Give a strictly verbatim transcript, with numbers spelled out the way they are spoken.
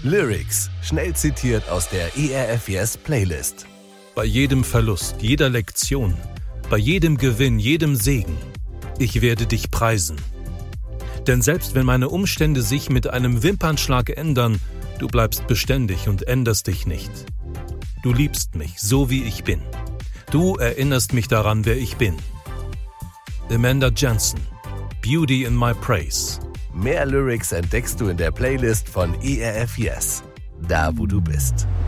Lyrics, schnell zitiert aus der E R F Yes Playlist. Bei jedem Verlust, jeder Lektion, bei jedem Gewinn, jedem Segen, ich werde dich preisen. Denn selbst wenn meine Umstände sich mit einem Wimpernschlag ändern, du bleibst beständig und änderst dich nicht. Du liebst mich, so wie ich bin. Du erinnerst mich daran, wer ich bin. Amanda Jensen, Beauty in My Praise. Mehr Lyrics entdeckst du in der Playlist von E R F Yes, da wo du bist.